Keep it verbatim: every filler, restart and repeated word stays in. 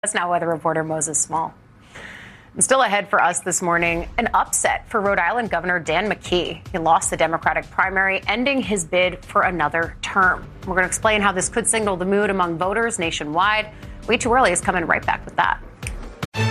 That's now weather reporter Moses Small. And still ahead for us this morning, an upset for Rhode Island Governor Dan McKee. He lost the Democratic primary, ending his bid for another term. We're going to explain how this could signal the mood among voters nationwide. Way Too Early is coming right back with that.